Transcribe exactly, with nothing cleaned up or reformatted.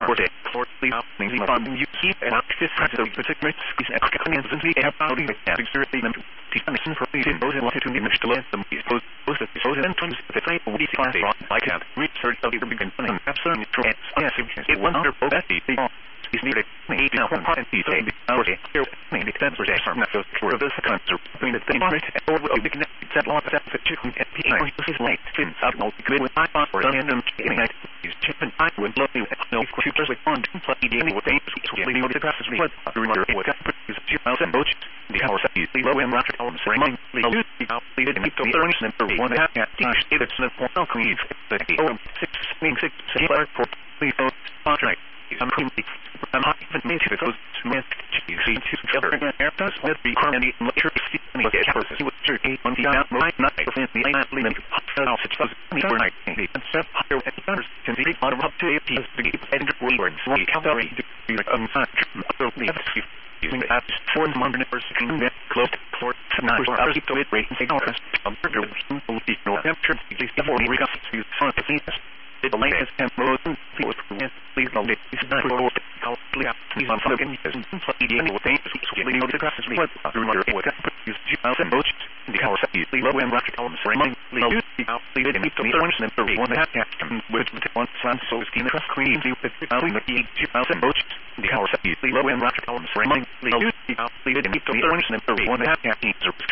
Forte, Fortly, Maybe on you keep and up this kind of particular is African and the about the exerting them to Tiffany for the those who wanted to be much to let them be supposed to be so then turns the same would be fine I can't research of the begin and absolutely true yes it wonder both that the is needed maybe now one part and the same hours here maybe ten percent from that for this concert between the thing right over the connected set lot that the chicken and P I is late since I don't good with my for random chicken is chicken I would love you no computers like on play any with things to really know the process what remember what is two thousand boats the hour set the low end rocket columns ringing the use the outdated and the earnings number one half at the it's the point of creed the six six six for please contract I'm pretty I'm not even made to those Smith you see two together and air does with the harmony and lecture and the process was turkey on the out right not within the island limit house it was overnight the concept higher at the first can be on up to it is the and words we cavalry um using the apps for the modern person that close for not for others to it breaking the hours of burger will be no temperature before we got to fun to see the latest and frozen was please don't it is not for costly up please on fucking is any what things so you know the process we what remember what is thousand boats the hour set the low end rocket columns ringing the use the outdated and the orange number one half with the one sun so skin across cream the two thousand boats the hour set the low end rocket columns ringing the use the outdated and the orange number one half